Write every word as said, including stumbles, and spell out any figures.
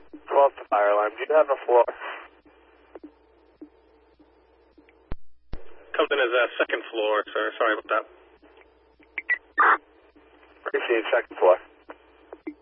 twelve to fire alarm. Do you have a floor? Comes in as a second floor, sir. Sorry about that. Appreciate second floor.